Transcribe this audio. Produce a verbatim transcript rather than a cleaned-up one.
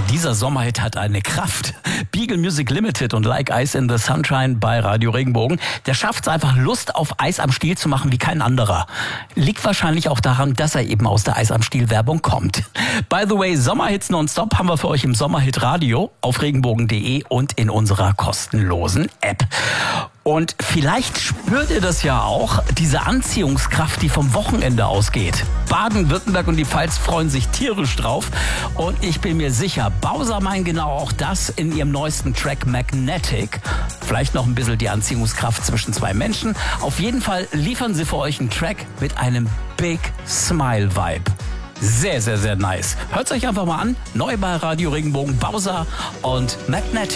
Dieser Sommerhit hat eine Kraft. Beagle Music Limited und Like Ice in the Sunshine bei Radio Regenbogen. Der schafft es einfach, Lust auf Eis am Stiel zu machen wie kein anderer. Liegt wahrscheinlich auch daran, dass er eben aus der Eis am Stiel Werbung kommt. By the way, Sommerhits nonstop haben wir für euch im Sommerhit Radio auf regenbogen punkt de und in unserer kostenlosen App. Und vielleicht spürt ihr das ja auch, diese Anziehungskraft, die vom Wochenende ausgeht. Baden-Württemberg und die Pfalz freuen sich tierisch drauf. Und ich bin mir sicher, Bowser meint genau auch das in ihrem neuesten Track Magnetic. Vielleicht noch ein bisschen die Anziehungskraft zwischen zwei Menschen. Auf jeden Fall liefern sie für euch einen Track mit einem Big Smile Vibe. Sehr, sehr, sehr nice. Hört's euch einfach mal an. Neu bei Radio Regenbogen, Bowser und Magnetic.